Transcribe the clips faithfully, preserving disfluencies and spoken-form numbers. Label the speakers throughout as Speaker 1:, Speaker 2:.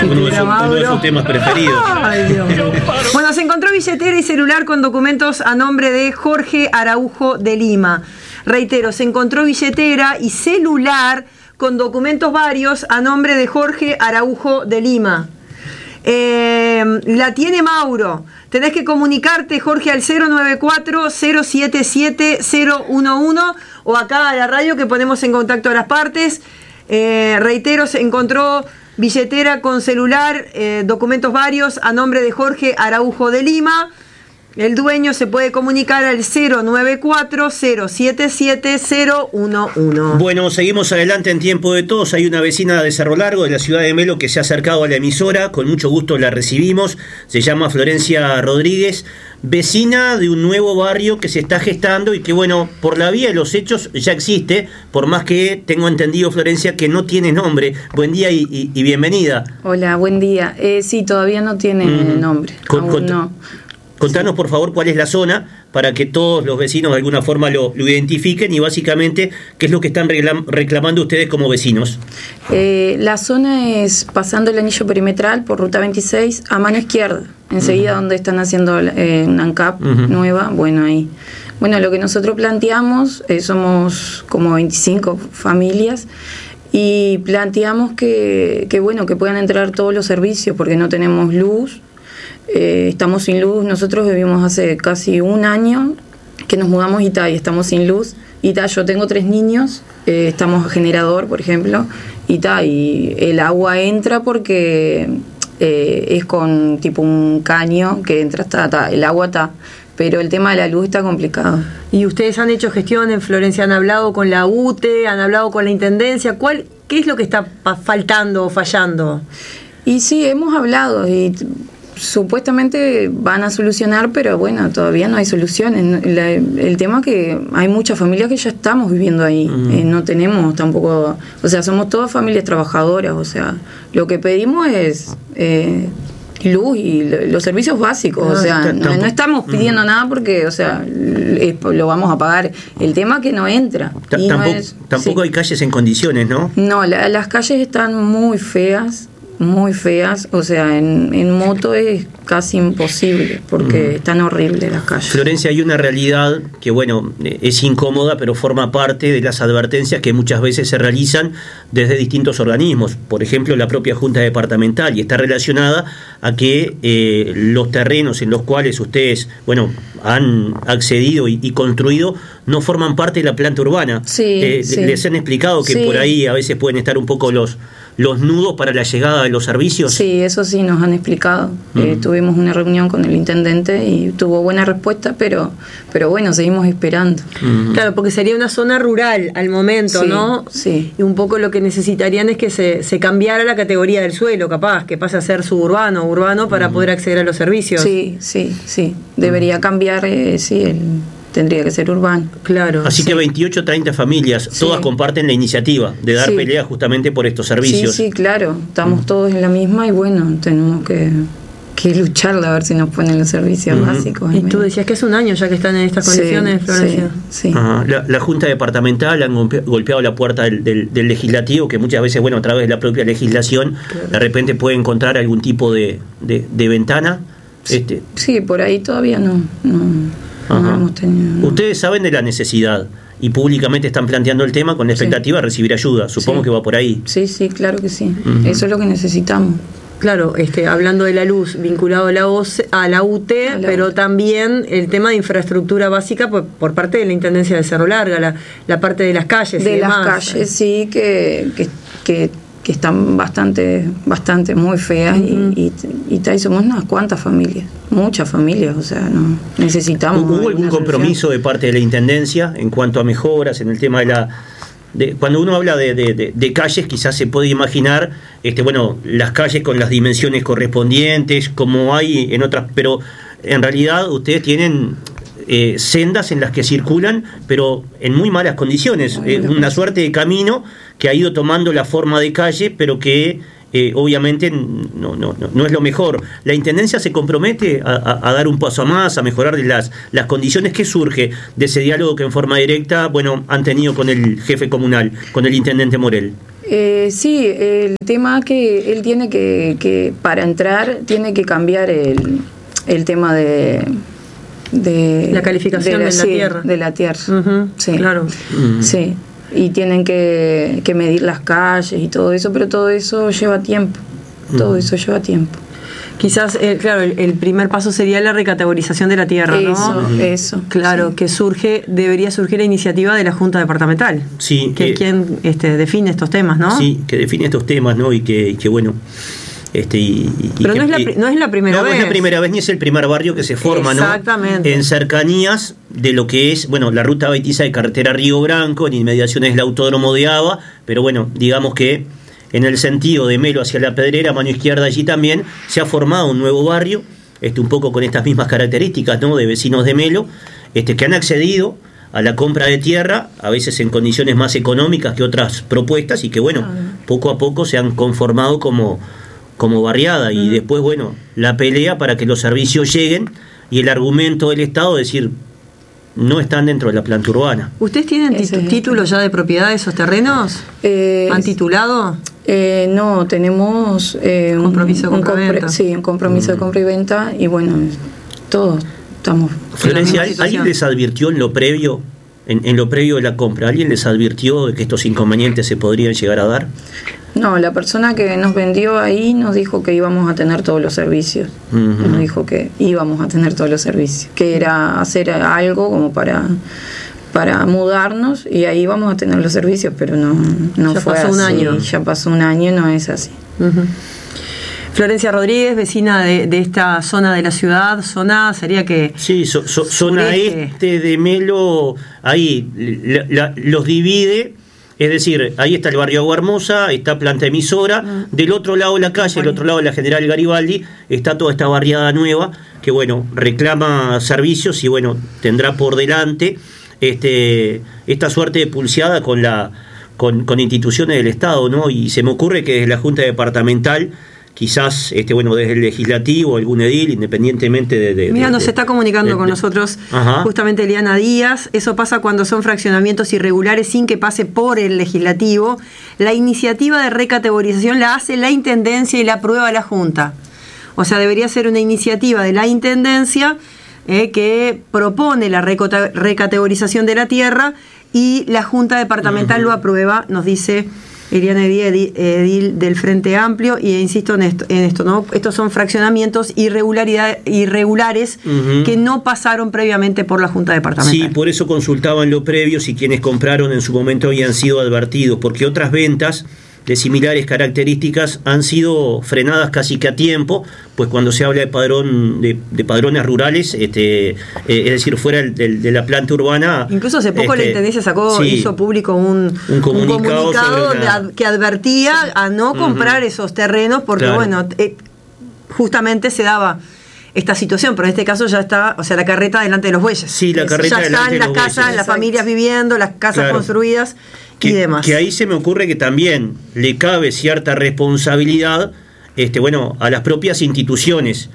Speaker 1: uno, de sus, uno de sus temas preferidos.
Speaker 2: Ay, Dios. Bueno, se encontró billetera y celular con documentos a nombre de Jorge Araujo de Lima. Reitero, se encontró billetera y celular con documentos varios a nombre de Jorge Araujo de Lima. Eh, la tiene Mauro. Tenés que comunicarte, Jorge, al cero nueve cuatro, cero siete siete, cero uno uno o acá a la radio que ponemos en contacto a las partes. Eh, reitero, se encontró billetera con celular, eh, documentos varios a nombre de Jorge Araujo de Lima. El dueño se puede comunicar al cero nueve cuatro, cero siete siete, cero uno uno.
Speaker 1: Bueno, seguimos adelante en Tiempo de Todos. Hay una vecina de Cerro Largo, de la ciudad de Melo, que se ha acercado a la emisora. Con mucho gusto la recibimos. Se llama Florencia Rodríguez, vecina de un nuevo barrio que se está gestando y que, bueno, por la vía de los hechos ya existe, por más que tengo entendido, Florencia, que no tiene nombre. Buen día y, y, y bienvenida.
Speaker 3: Hola, buen día. Eh, sí, todavía no tiene mm. nombre.
Speaker 1: Con,
Speaker 3: aún
Speaker 1: con,
Speaker 3: no.
Speaker 1: Contanos, sí, por favor, cuál es la zona para que todos los vecinos de alguna forma lo, lo identifiquen y básicamente qué es lo que están reclam- reclamando ustedes como vecinos.
Speaker 3: Eh, la zona es pasando el anillo perimetral por ruta veintiséis a mano izquierda, enseguida uh-huh. donde están haciendo eh, una ANCAP uh-huh. nueva, bueno, ahí. Bueno, lo que nosotros planteamos, eh, somos como veinticinco familias, y planteamos que, que, bueno, que puedan entrar todos los servicios porque no tenemos luz. Eh, estamos sin luz. Nosotros vivimos hace casi un año que nos mudamos a Itá y estamos sin luz. Itá, yo tengo tres niños, eh, estamos a generador, por ejemplo, Itá, y el agua entra porque eh, es con tipo un caño que entra, está, está, el agua está, pero el tema de la luz está complicado.
Speaker 2: ¿Y ustedes han hecho gestión en Florencia? ¿Han hablado con la U T E? ¿Han hablado con la Intendencia? ¿Cuál, qué es lo que está faltando o fallando?
Speaker 3: Y sí, hemos hablado y supuestamente van a solucionar, pero bueno, todavía no hay soluciones. La, el tema es que hay muchas familias que ya estamos viviendo ahí, uh-huh. eh, no tenemos tampoco, o sea, somos todas familias trabajadoras, o sea, lo que pedimos es eh, luz y los servicios básicos, no, o sea, no, no estamos pidiendo uh-huh. nada porque, o sea, es, lo vamos a pagar. El tema es que no entra.
Speaker 1: T-
Speaker 3: y
Speaker 1: tampoco
Speaker 3: no es,
Speaker 1: tampoco
Speaker 3: sí.
Speaker 1: hay calles en condiciones, ¿no?
Speaker 3: No, la, las calles están muy feas. Muy feas, o sea, en, en moto es casi imposible porque uh-huh. están horribles las calles.
Speaker 1: Florencia, hay una realidad que, bueno, es incómoda, pero forma parte de las advertencias que muchas veces se realizan desde distintos organismos, por ejemplo, la propia Junta Departamental, y está relacionada a que eh, los terrenos en los cuales ustedes, bueno, han accedido y, y construido no forman parte de la planta urbana.
Speaker 3: Sí,
Speaker 1: eh,
Speaker 3: sí.
Speaker 1: Les han explicado que
Speaker 3: sí.
Speaker 1: por ahí a veces pueden estar un poco los los nudos para la llegada de los servicios.
Speaker 3: Sí, eso sí nos han explicado. Uh-huh. Eh, tuvimos una reunión con el intendente y tuvo buena respuesta, pero pero bueno, seguimos esperando.
Speaker 2: Uh-huh. Claro, porque sería una zona rural al momento,
Speaker 3: sí,
Speaker 2: ¿no?
Speaker 3: Sí.
Speaker 2: Y un poco lo que necesitarían es que se, se cambiara la categoría del suelo, capaz, que pase a ser suburbano o urbano para uh-huh. poder acceder a los servicios.
Speaker 3: Sí, sí, sí. Debería uh-huh. cambiar, eh, sí, el... tendría que ser urbano.
Speaker 2: Claro.
Speaker 1: Así
Speaker 3: sí.
Speaker 1: que veintiocho, treinta familias, sí. todas comparten la iniciativa de dar
Speaker 3: sí.
Speaker 1: pelea justamente por estos servicios.
Speaker 3: Sí, sí, claro. Estamos mm. todos en la misma y bueno, tenemos que, que lucharla a ver si nos ponen los servicios mm. básicos.
Speaker 2: Y tú decías que es un año ya que están en estas condiciones, sí, Florencia.
Speaker 3: Sí, sí.
Speaker 1: Ajá. La, la Junta Departamental han golpeado la puerta del, del, del legislativo, que muchas veces, bueno, a través de la propia legislación, claro. de repente puede encontrar algún tipo de, de, de ventana.
Speaker 3: Sí,
Speaker 1: este.
Speaker 3: sí, por ahí todavía no... no. No hemos tenido, no.
Speaker 1: Ustedes saben de la necesidad y públicamente están planteando el tema con la expectativa sí. de recibir ayuda. Supongo
Speaker 3: sí.
Speaker 1: que va por ahí.
Speaker 3: Sí, sí, claro que sí.
Speaker 1: Uh-huh.
Speaker 3: Eso es lo que necesitamos.
Speaker 2: Claro, este, hablando de la luz, vinculado a la, O C, a la U T E, a la pero U T E. También el tema de infraestructura básica por, por parte de la Intendencia de Cerro Largo, la, la parte de las calles.
Speaker 3: De
Speaker 2: y
Speaker 3: las
Speaker 2: demás.
Speaker 3: calles, sí, que... que, que que están bastante, bastante muy feas uh-huh. y, y, y, y somos unas cuantas familias, muchas familias, o sea, no necesitamos.
Speaker 1: ¿Hubo algún compromiso de parte de la Intendencia en cuanto a mejoras en el tema de la... De, cuando uno habla de, de, de, de calles, quizás se puede imaginar, este, bueno, las calles con las dimensiones correspondientes, como hay en otras, pero en realidad ustedes tienen... Eh, sendas en las que circulan, pero en muy malas condiciones, eh, una suerte de camino que ha ido tomando la forma de calle, pero que eh, obviamente no, no, no es lo mejor. ¿La Intendencia se compromete a, a, a dar un paso más, a mejorar las, las condiciones? ¿Qué surge de ese diálogo que en forma directa, bueno, han tenido con el jefe comunal, con el intendente Morel?
Speaker 3: Eh, sí, el tema que él tiene que, que para entrar, tiene que cambiar el, el tema de... de
Speaker 2: la calificación de la,
Speaker 3: de la
Speaker 2: sí,
Speaker 3: tierra. De la tierra,
Speaker 2: uh-huh,
Speaker 3: sí.
Speaker 2: Claro.
Speaker 3: Uh-huh. Sí, y tienen que, que medir las calles y todo eso, pero todo eso lleva tiempo, todo uh-huh. eso lleva tiempo.
Speaker 2: Quizás, eh, claro, el, el primer paso sería la recategorización de la tierra,
Speaker 3: eso,
Speaker 2: ¿no?
Speaker 3: Uh-huh. Eso.
Speaker 2: Claro,
Speaker 3: sí.
Speaker 2: que surge, debería surgir la iniciativa de la Junta Departamental.
Speaker 1: Sí.
Speaker 2: Que es quien este, define estos temas, ¿no?
Speaker 1: Sí, que define estos temas, ¿no? Y que, y que bueno... Este, y, y
Speaker 2: Pero
Speaker 1: que,
Speaker 2: no, es la, no es la primera
Speaker 1: no,
Speaker 2: vez.
Speaker 1: No es la primera vez ni es el primer barrio que se forma,
Speaker 2: Exactamente.
Speaker 1: ¿no? En cercanías de lo que es, bueno, la ruta veintiséis, carretera Río Branco, en inmediaciones del Autódromo de Aba, pero bueno, digamos que en el sentido de Melo hacia la Pedrera, mano izquierda allí también, se ha formado un nuevo barrio, este, un poco con estas mismas características, ¿no? De vecinos de Melo, este, que han accedido a la compra de tierra, a veces en condiciones más económicas que otras propuestas, y que bueno, poco a poco se han conformado como... como barriada, y uh-huh. después, bueno, la pelea para que los servicios lleguen, y el argumento del Estado es decir, no están dentro de la planta urbana.
Speaker 2: ¿Ustedes tienen titu- título ya de propiedad de esos terrenos?
Speaker 3: Eh,
Speaker 2: ¿Han titulado?
Speaker 3: Eh, no, tenemos eh,
Speaker 2: compromiso
Speaker 3: un,
Speaker 2: de compra
Speaker 3: un
Speaker 2: y
Speaker 3: compre-
Speaker 2: venta.
Speaker 3: Sí, un compromiso uh-huh. de compra y venta, y bueno, todos estamos...
Speaker 1: Florencia, ¿alguien les advirtió en lo previo, en, en lo previo de la compra, alguien les advirtió de que estos inconvenientes se podrían llegar a dar?
Speaker 3: No, la persona que nos vendió ahí nos dijo que íbamos a tener todos los servicios. Uh-huh. Nos dijo que íbamos a tener todos los servicios, que era hacer algo como para para mudarnos y ahí vamos a tener los servicios, pero no, no
Speaker 2: ya
Speaker 3: fue
Speaker 2: pasó
Speaker 3: así.
Speaker 2: un año.
Speaker 3: Ya pasó un año, no es así.
Speaker 2: Uh-huh. Florencia Rodríguez, vecina de, de esta zona de la ciudad, zona sería que...
Speaker 1: Sí, so, so, zona
Speaker 2: sureste.
Speaker 1: este de Melo, ahí la, la, los divide. Es decir, ahí está el barrio Agua Hermosa, está Planta Emisora, mm. del otro lado de la calle, del otro lado de la General Garibaldi, está toda esta barriada nueva, que bueno, reclama servicios y bueno, tendrá por delante este esta suerte de pulseada con la con, con instituciones del Estado, ¿no? Y se me ocurre que desde la Junta Departamental, quizás este bueno desde el legislativo, algún edil, independientemente de... de
Speaker 2: Mira,
Speaker 1: de,
Speaker 2: nos
Speaker 1: de,
Speaker 2: está comunicando
Speaker 1: de,
Speaker 2: con
Speaker 1: de,
Speaker 2: nosotros
Speaker 1: ajá.
Speaker 2: justamente Eliana Díaz. Eso pasa cuando son fraccionamientos irregulares sin que pase por el legislativo. La iniciativa de recategorización la hace la Intendencia y la aprueba la Junta. O sea, debería ser una iniciativa de la Intendencia eh, que propone la recota- recategorización de la tierra y la Junta Departamental uh-huh. lo aprueba, nos dice... Eliana Díaz, edil del Frente Amplio, y insisto en esto, en esto ¿no? Estos son fraccionamientos irregularidad, irregulares uh-huh. que no pasaron previamente por la Junta Departamental.
Speaker 1: Sí, por eso consultaban lo previo si quienes compraron en su momento habían sido advertidos, porque otras ventas de similares características han sido frenadas casi que a tiempo, pues cuando se habla de padrón de, de padrones rurales, este, eh, es decir, fuera del, del, de la planta urbana.
Speaker 2: Incluso hace poco
Speaker 1: este,
Speaker 2: la Intendencia sacó, sí, hizo público un,
Speaker 1: un comunicado,
Speaker 2: un comunicado
Speaker 1: sobre una...
Speaker 2: de, que advertía sí. a no comprar uh-huh. esos terrenos, porque claro. bueno, eh, justamente se daba esta situación, pero en este caso ya está, o sea, la carreta delante de los bueyes.
Speaker 1: Sí, la carreta
Speaker 2: ya
Speaker 1: delante de los
Speaker 2: están las casas,
Speaker 1: bueyes.
Speaker 2: las familias viviendo, las casas claro. construidas
Speaker 1: que,
Speaker 2: y demás.
Speaker 1: Que ahí se me ocurre que también le cabe cierta responsabilidad, este, bueno, a las propias instituciones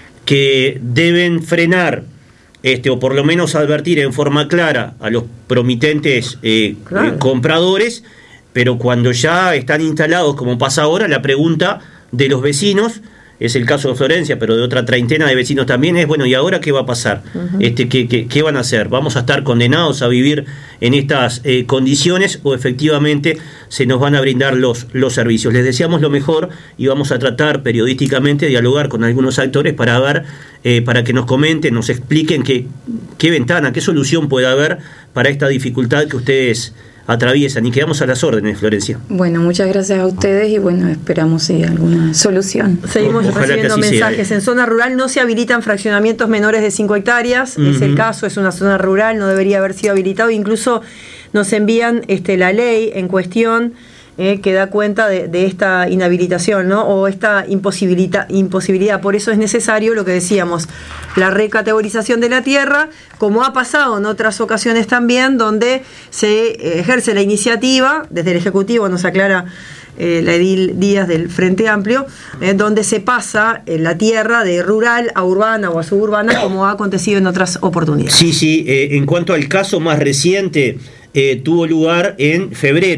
Speaker 1: que deben frenar, este, o por lo menos advertir en forma clara a los promitentes eh, claro. eh, compradores, pero cuando ya están instalados, como pasa ahora, la pregunta de los vecinos, es el caso de Florencia, pero de otra treintena de vecinos también, es, bueno, ¿y ahora qué va a pasar? Uh-huh. Este, ¿qué, qué, ¿Qué van a hacer? ¿Vamos a estar condenados a vivir en estas eh, condiciones o efectivamente se nos van a brindar los, los servicios? Les deseamos lo mejor y vamos a tratar periodísticamente de dialogar con algunos actores para ver, eh, para que nos comenten, nos expliquen qué, qué ventana, qué solución puede haber para esta dificultad que ustedes atraviesan, y quedamos a las órdenes, Florencia.
Speaker 3: Bueno, muchas gracias a ustedes y bueno, esperamos sí, alguna solución.
Speaker 2: Seguimos
Speaker 1: Ojalá
Speaker 2: recibiendo mensajes.
Speaker 1: Sea.
Speaker 2: En zona rural no se habilitan fraccionamientos menores de cinco hectáreas, uh-huh. es el caso, es una zona rural, no debería haber sido habilitado, incluso nos envían este, la ley en cuestión eh, que da cuenta de, de esta inhabilitación, ¿no? O esta imposibilita, imposibilidad. Por eso es necesario lo que decíamos, la recategorización de la tierra, como ha pasado en otras ocasiones también, donde se ejerce la iniciativa, desde el Ejecutivo nos aclara eh, la edil Díaz del Frente Amplio, eh, donde se pasa eh, la tierra de rural a urbana o a suburbana, como ha acontecido en otras oportunidades.
Speaker 1: Sí, sí, eh, en cuanto al caso más reciente, eh, tuvo lugar en febrero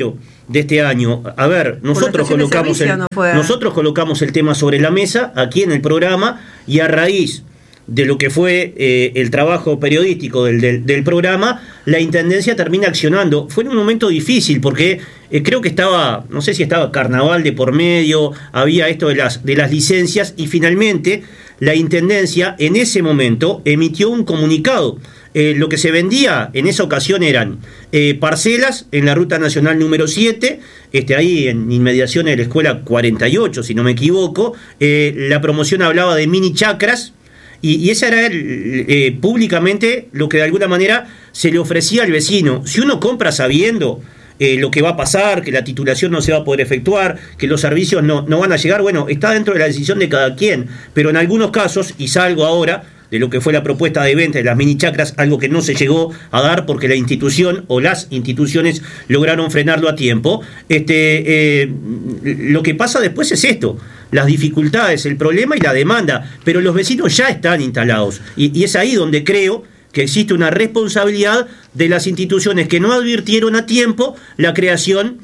Speaker 1: de este año. A ver, nosotros colocamos, el, no nosotros colocamos el tema sobre la mesa aquí en el programa, y a raíz de lo que fue eh, el trabajo periodístico del, del, del programa, la Intendencia termina accionando. Fue en un momento difícil porque eh, creo que estaba, no sé si estaba carnaval de por medio, había esto de las, de las licencias, y finalmente la Intendencia en ese momento emitió un comunicado. Eh, lo que se vendía en esa ocasión eran eh, parcelas en la Ruta Nacional número siete, este, ahí en inmediaciones de la Escuela cuarenta y ocho, si no me equivoco. Eh, la promoción hablaba de mini chacras, y, y esa era el, eh, públicamente lo que de alguna manera se le ofrecía al vecino. Si uno compra sabiendo eh, lo que va a pasar, que la titulación no se va a poder efectuar, que los servicios no, no van a llegar, bueno, está dentro de la decisión de cada quien, pero en algunos casos, y salgo ahora de lo que fue la propuesta de venta de las mini chacras, algo que no se llegó a dar porque la institución o las instituciones lograron frenarlo a tiempo. Este, eh, lo que pasa después es esto, las dificultades, el problema y la demanda, pero los vecinos ya están instalados, y, y es ahí donde creo que existe una responsabilidad de las instituciones que no advirtieron a tiempo la creación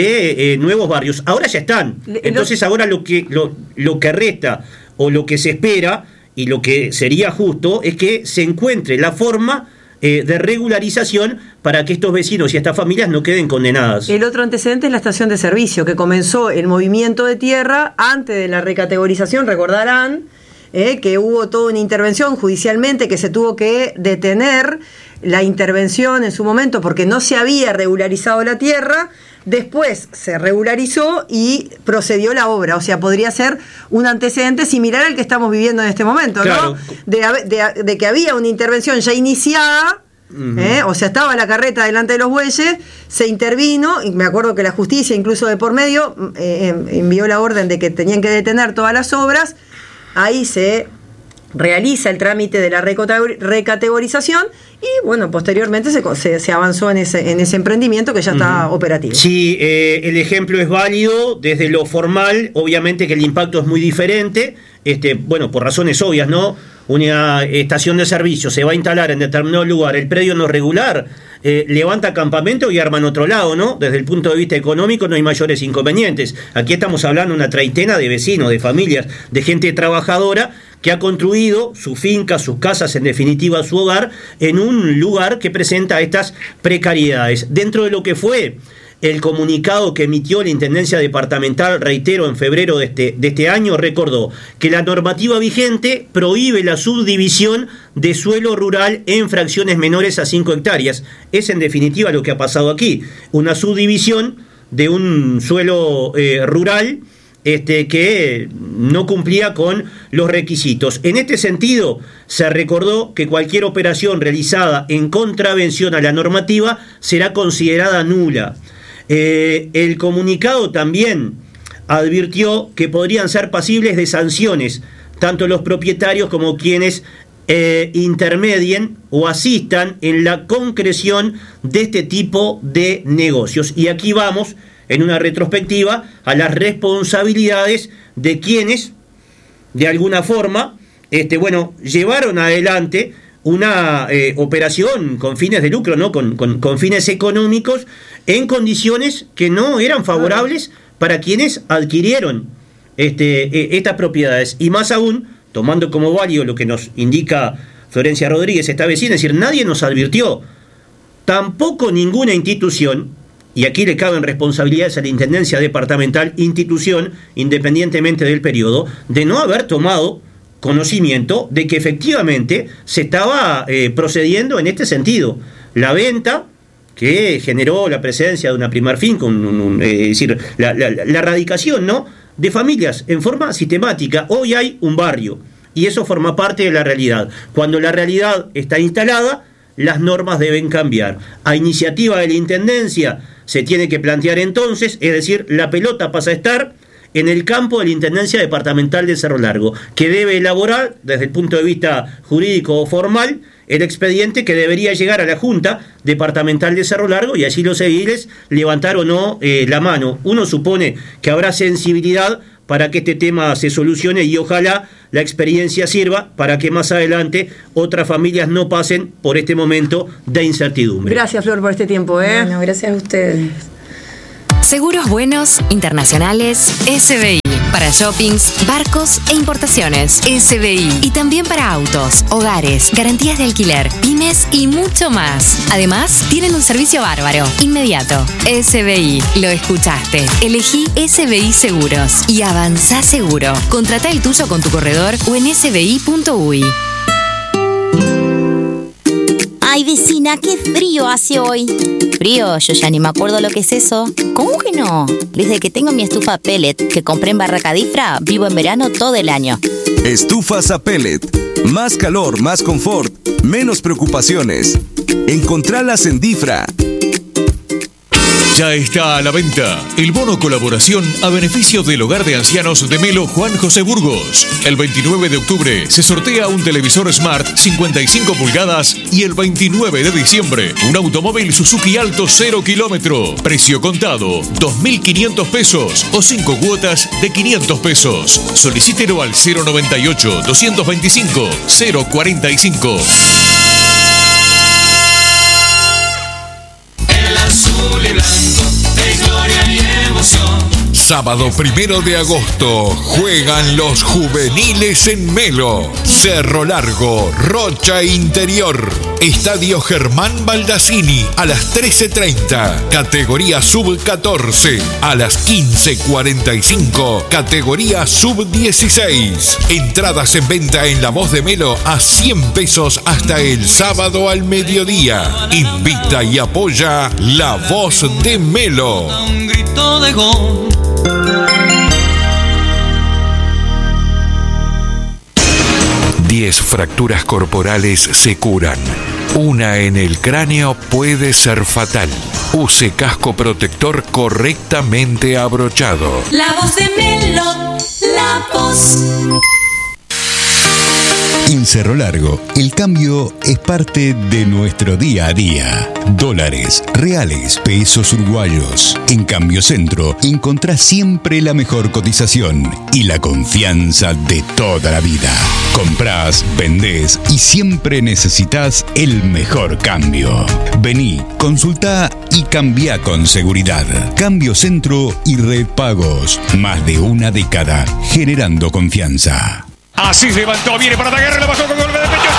Speaker 1: de eh, nuevos barrios. Ahora ya están, entonces ahora lo que, lo, lo que resta o lo que se espera, y lo que sería justo, es que se encuentre la forma eh, de regularización para que estos vecinos y estas familias no queden condenadas.
Speaker 2: El otro antecedente es la estación de servicio, que comenzó el movimiento de tierra antes de la recategorización, recordarán, eh, que hubo toda una intervención judicialmente que se tuvo que detener la intervención en su momento porque no se había regularizado la tierra. Después se regularizó y procedió la obra. O sea, podría ser un antecedente similar al que estamos viviendo en este momento, claro, ¿no? De, de, de que había una intervención ya iniciada, uh-huh. ¿eh? O sea, estaba la carreta delante de los bueyes, se intervino, y me acuerdo que la justicia, incluso de por medio, eh, envió la orden de que tenían que detener todas las obras. Ahí se realiza el trámite de la recategorización y bueno, posteriormente se, se, se avanzó en ese, en ese emprendimiento que ya está uh-huh. operativo.
Speaker 1: Sí, eh, el ejemplo es válido desde lo formal, obviamente que el impacto es muy diferente, este, bueno, por razones obvias, ¿no? Una estación de servicio se va a instalar en determinado lugar, el predio no regular, eh, levanta campamento y arma en otro lado, ¿no? Desde el punto de vista económico no hay mayores inconvenientes. Aquí estamos hablando de una treintena de vecinos, de familias, de gente trabajadora que ha construido su finca, sus casas, en definitiva su hogar, en un lugar que presenta estas precariedades. Dentro de lo que fue el comunicado que emitió la Intendencia Departamental, reitero, en febrero de este, de este año, recordó que la normativa vigente prohíbe la subdivisión de suelo rural en fracciones menores a cinco hectáreas. Es en definitiva lo que ha pasado aquí, una subdivisión de un suelo eh, rural Este, que no cumplía con los requisitos. En este sentido, se recordó que cualquier operación realizada en contravención a la normativa será considerada nula. Eh, el comunicado también advirtió que podrían ser pasibles de sanciones tanto los propietarios como quienes eh, intermedien o asistan en la concreción de este tipo de negocios. Y aquí vamos en una retrospectiva a las responsabilidades de quienes, de alguna forma, este, bueno, llevaron adelante una eh, operación con fines de lucro, ¿no? Con, con, con fines económicos, en condiciones que no eran favorables para quienes adquirieron este, eh, estas propiedades. Y más aún, tomando como válido lo que nos indica Florencia Rodríguez, esta vecina, es decir, nadie nos advirtió, tampoco ninguna institución. Y aquí le caben responsabilidades a la Intendencia Departamental, institución, independientemente del periodo, de no haber tomado conocimiento de que efectivamente se estaba eh, procediendo en este sentido. La venta que generó la presencia de una primer finca, un, un, un, eh, es decir, la, la, la erradicación, ¿no?, de familias en forma sistemática. Hoy hay un barrio y eso forma parte de la realidad. Cuando la realidad está instalada, las normas deben cambiar. A iniciativa de la Intendencia se tiene que plantear entonces, es decir, la pelota pasa a estar en el campo de la Intendencia Departamental de Cerro Largo, que debe elaborar, desde el punto de vista jurídico o formal, el expediente que debería llegar a la Junta Departamental de Cerro Largo y allí los ediles levantar o no eh, la mano. Uno supone que habrá sensibilidad para que este tema se solucione y ojalá la experiencia sirva para que más adelante otras familias no pasen por este momento de incertidumbre.
Speaker 2: Gracias, Flor, por este tiempo, ¿eh?
Speaker 3: Bueno, gracias a ustedes.
Speaker 4: Seguros buenos, internacionales, S B I. Para shoppings, barcos e importaciones, S B I. Y también para autos, hogares, garantías de alquiler, pymes y mucho más. Además, tienen un servicio bárbaro, inmediato. S B I, lo escuchaste. Elegí S B I Seguros y avanzá seguro. Contratá el tuyo con tu corredor o en s b i punto u i.
Speaker 5: Ay, vecina, qué frío hace hoy. Frío, yo ya ni me acuerdo lo que es eso. ¿Cómo que no? Desde que tengo mi estufa pellet que compré en Barracadifra, vivo en verano todo el año.
Speaker 6: Estufas a pellet. Más calor, más confort, menos preocupaciones. Encontralas en Difra.
Speaker 7: Ya está a la venta el bono colaboración a beneficio del Hogar de Ancianos de Melo Juan José Burgos. El veintinueve de octubre se sortea un televisor Smart cincuenta y cinco pulgadas y el veintinueve de diciembre un automóvil Suzuki Alto cero kilómetro. Precio contado dos mil quinientos pesos o cinco cuotas de quinientos pesos. Solicítelo al cero noventa y ocho, doscientos veinticinco, cero cuarenta y cinco.
Speaker 8: Sábado primero de agosto juegan los juveniles en Melo. Cerro Largo, Rocha Interior. Estadio Germán Baldassini a las trece treinta. Categoría sub catorce. A las quince cuarenta y cinco. Categoría sub dieciséis. Entradas en venta en La Voz de Melo a cien pesos hasta el sábado al mediodía. Invita y apoya La Voz de Melo.
Speaker 9: Un grito de gol.
Speaker 8: Diez fracturas corporales se curan. Una en el cráneo puede ser fatal. Use casco protector correctamente abrochado.
Speaker 10: La Voz de Melo, la voz.
Speaker 11: En Cerro Largo, el cambio es parte de nuestro día a día. Dólares, reales, pesos uruguayos. En Cambio Centro, encontrás siempre la mejor cotización y la confianza de toda la vida. Comprás, vendés y siempre necesitas el mejor cambio. Vení, consultá y cambiá con seguridad. Cambio Centro y Red Pagos. Más de una década generando confianza.
Speaker 12: Así se levantó, viene para Taguerre, lo bajó con golpe de pecho.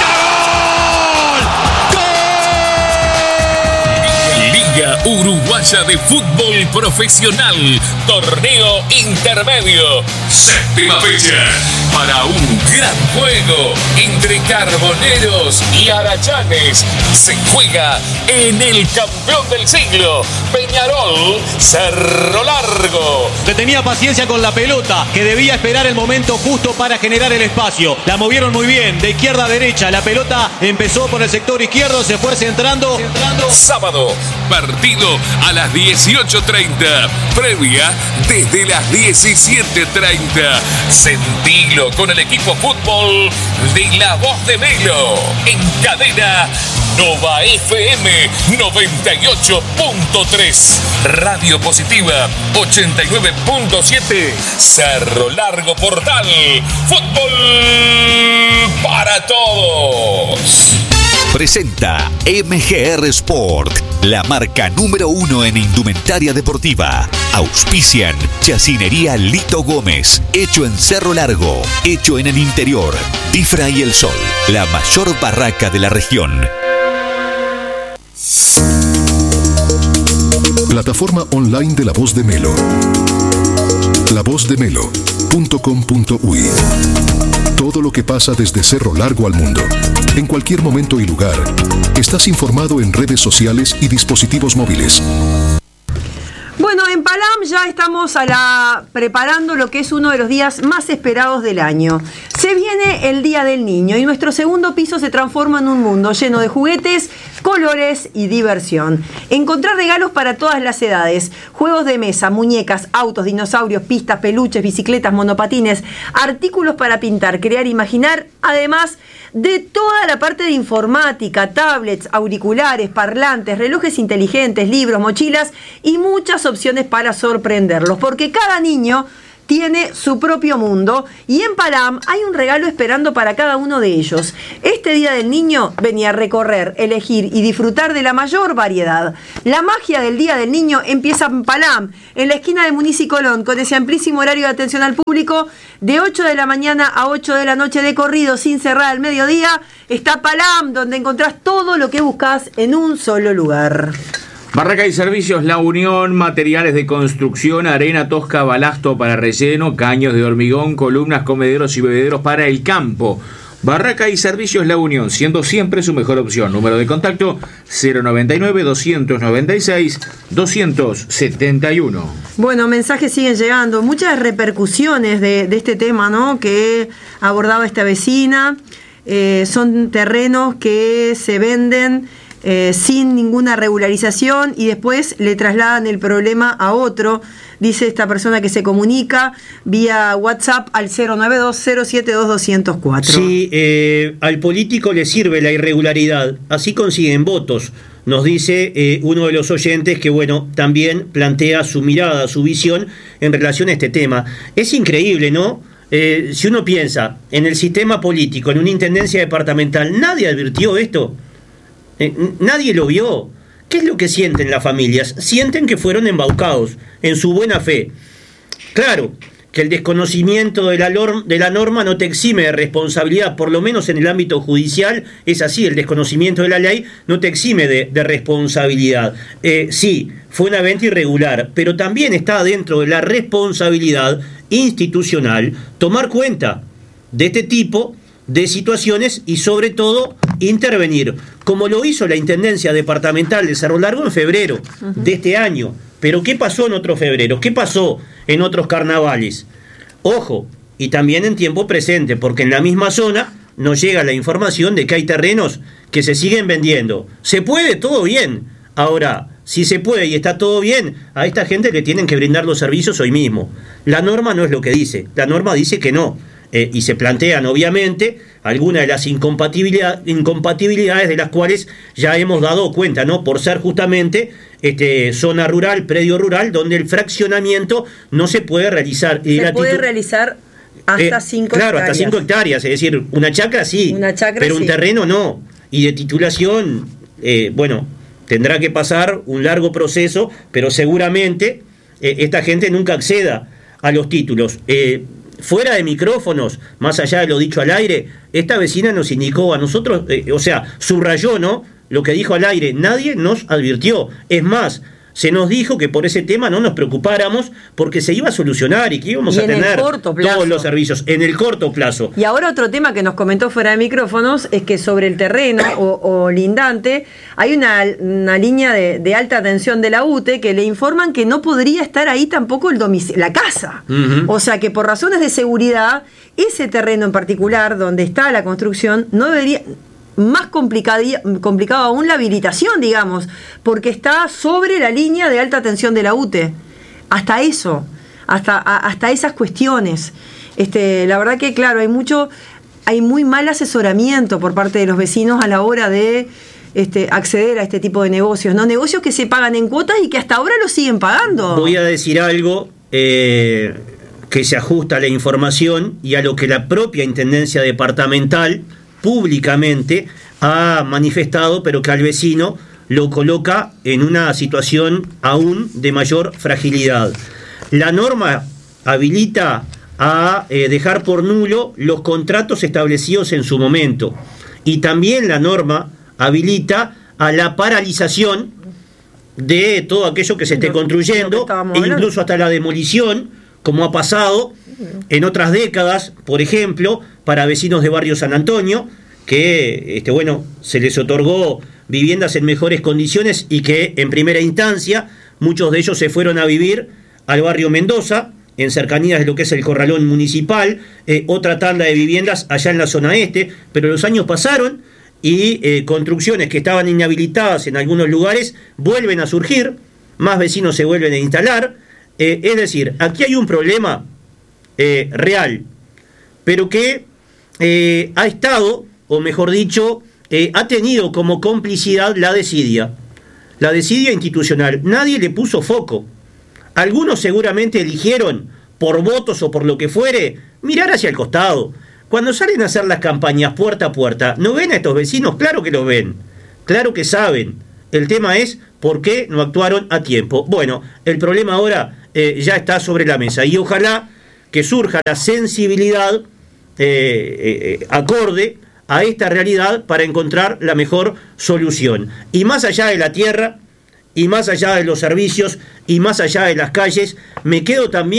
Speaker 13: ¡Gol! Liga Uruguaya de Fútbol Profesional, Torneo Intermedio, séptima fecha, para un gran juego entre Carboneros y Arayanes. Se juega en el campeón del siglo, Peñarol, Cerro Largo.
Speaker 14: Se tenía paciencia con la pelota, que debía esperar el momento justo para generar el espacio. La movieron muy bien, de izquierda a derecha. La pelota empezó por el sector izquierdo, se fue centrando. centrando.
Speaker 13: Sábado, partido a las dieciocho treinta. Previa desde las diecisiete treinta. Sentilo con el equipo fútbol de La Voz de Melo. En cadena Nova F M noventa y ocho punto tres. Radio Positiva ochenta y nueve punto siete. Cerro Largo Portal. Fútbol para todos.
Speaker 15: Presenta M G R Sport, la marca número uno en indumentaria deportiva. Auspician Chacinería Lito Gómez, hecho en Cerro Largo, hecho en el interior. Difra y El Sol, la mayor barraca de la región.
Speaker 16: Plataforma online de La Voz de Melo. la voz de melo punto com punto u i. Todo lo que pasa desde Cerro Largo al mundo. En cualquier momento y lugar. Estás informado en redes sociales y dispositivos móviles.
Speaker 2: Bueno, en Palam ya estamos a la, preparando lo que es uno de los días más esperados del año. Se viene el Día del Niño y nuestro segundo piso se transforma en un mundo lleno de juguetes, colores y diversión. Encontrar regalos para todas las edades, juegos de mesa, muñecas, autos, dinosaurios, pistas, peluches, bicicletas, monopatines, artículos para pintar, crear, imaginar, además de toda la parte de informática, tablets, auriculares, parlantes, relojes inteligentes, libros, mochilas y muchas opciones para sorprenderlos, porque cada niño tiene su propio mundo y en Palam hay un regalo esperando para cada uno de ellos. Este Día del Niño venía a recorrer, elegir y disfrutar de la mayor variedad. La magia del Día del Niño empieza en Palam, en la esquina de Muniz y Colón, con ese amplísimo horario de atención al público de ocho de la mañana a ocho de la noche de corrido, sin cerrar al mediodía. Está Palam, donde encontrás todo lo que buscas en un solo lugar.
Speaker 17: Barraca y Servicios La Unión, materiales de construcción, arena tosca, balasto para relleno, caños de hormigón, columnas, comederos y bebederos para el campo. Barraca y Servicios La Unión, siendo siempre su mejor opción. Número de contacto cero noventa y nueve, doscientos noventa y seis, doscientos setenta y uno.
Speaker 2: Bueno, mensajes siguen llegando, muchas repercusiones de, de este tema, ¿no?, que abordaba esta vecina. Eh, son terrenos que se venden Eh, sin ninguna regularización y después le trasladan el problema a otro, dice esta persona que se comunica vía WhatsApp al cero nueve dos, cero siete dos, dos cero cuatro.
Speaker 1: Sí, eh, al político le sirve la irregularidad, así consiguen votos, nos dice eh, uno de los oyentes que, bueno, también plantea su mirada, su visión en relación a este tema. Es increíble, ¿no? Eh, si uno piensa en el sistema político, en una intendencia departamental, ¿nadie advirtió esto? Eh, nadie lo vio. ¿Qué es lo que sienten las familias? Sienten que fueron embaucados en su buena fe. Claro, que el desconocimiento de la, de la norma no te exime de responsabilidad, por lo menos en el ámbito judicial es así, el desconocimiento de la ley no te exime de, de responsabilidad. Eh, sí, fue una venta irregular, pero también está dentro de la responsabilidad institucional tomar cuenta de este tipo de situaciones y sobre todo intervenir, como lo hizo la Intendencia Departamental de Cerro Largo en febrero uh-huh. de este año. Pero ¿qué pasó en otros febreros? ¿Qué pasó en otros carnavales? Ojo, y también en tiempo presente, porque en la misma zona nos llega la información de que hay terrenos que se siguen vendiendo. ¿Se puede? Todo bien. Ahora, si se puede y está todo bien, a esta gente le tienen que brindar los servicios hoy mismo. La norma no es lo que dice, la norma dice que no. Eh, y se plantean obviamente algunas de las incompatibilidad, incompatibilidades de las cuales ya hemos dado cuenta, ¿no? Por ser justamente este, zona rural, predio rural, donde el fraccionamiento no se puede realizar.
Speaker 2: Se
Speaker 1: gratitud,
Speaker 2: puede realizar hasta cinco
Speaker 1: eh, claro,
Speaker 2: hectáreas.
Speaker 1: hasta cinco hectáreas, es decir, una chacra sí,
Speaker 2: una chacra,
Speaker 1: pero un
Speaker 2: sí.
Speaker 1: terreno no. Y de titulación, eh, bueno, tendrá que pasar un largo proceso, pero seguramente eh, esta gente nunca acceda a los títulos. Eh, Fuera de micrófonos, más allá de lo dicho al aire, esta vecina nos indicó a nosotros, eh, o sea, subrayó, ¿no?, lo que dijo al aire. Nadie nos advirtió. Es más, se nos dijo que por ese tema no nos preocupáramos porque se iba a solucionar y que íbamos
Speaker 2: y
Speaker 1: a tener todos los servicios en el corto plazo.
Speaker 2: Y ahora otro tema que nos comentó fuera de micrófonos es que sobre el terreno o, o lindante hay una, una línea de, de alta tensión de la U T E que le informan que no podría estar ahí tampoco el domicilio, la casa. Uh-huh. O sea que por razones de seguridad, ese terreno en particular donde está la construcción no debería... Más complicado, complicado aún la habilitación, digamos, porque está sobre la línea de alta tensión de la U T E. Hasta eso, hasta, a, hasta esas cuestiones. Este, la verdad que, claro, hay mucho, hay muy mal asesoramiento por parte de los vecinos a la hora de este, acceder a este tipo de negocios, ¿no? Negocios que se pagan en cuotas y que hasta ahora lo siguen pagando.
Speaker 1: Voy a decir algo eh, que se ajusta a la información y a lo que la propia Intendencia Departamental públicamente ha manifestado, pero que al vecino lo coloca en una situación aún de mayor fragilidad. La norma habilita a eh, dejar por nulo los contratos establecidos en su momento, y también la norma habilita a la paralización de todo aquello que se esté construyendo, e incluso hasta la demolición, como ha pasado en otras décadas, por ejemplo, para vecinos de barrio San Antonio, que este, bueno, se les otorgó viviendas en mejores condiciones y que en primera instancia muchos de ellos se fueron a vivir al barrio Mendoza, en cercanías de lo que es el Corralón Municipal, eh, otra tanda de viviendas allá en la zona este, pero los años pasaron y eh, construcciones que estaban inhabilitadas en algunos lugares vuelven a surgir, más vecinos se vuelven a instalar, eh, es decir, aquí hay un problema eh, real, pero que eh, ha estado, o mejor dicho, eh, ha tenido como complicidad la desidia, la desidia institucional. Nadie le puso foco. Algunos seguramente eligieron por votos o por lo que fuere, mirar hacia el costado. Cuando salen a hacer las campañas puerta a puerta, ¿no ven a estos vecinos? Claro que los ven, claro que saben. El tema es por qué no actuaron a tiempo. Bueno, el problema ahora eh, ya está sobre la mesa y ojalá que surja la sensibilidad eh, eh, acorde a esta realidad para encontrar la mejor solución. Y más allá de la tierra, y más allá de los servicios, y más allá de las calles, me quedo también